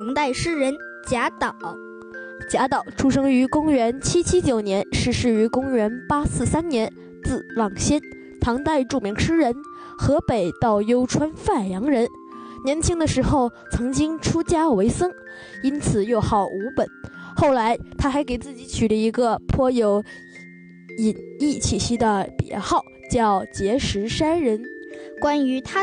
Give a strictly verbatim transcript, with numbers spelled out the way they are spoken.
唐代诗人贾岛。 贾岛出生于公元七七九年，逝世于公元八四三年，字望仙，唐代著名诗人，河北道幽川范阳人。年轻的时候曾经出家为僧，因此又好无本。后来他还给自己取了一个颇有隐逸气息的别号，叫碣石山人。 关于他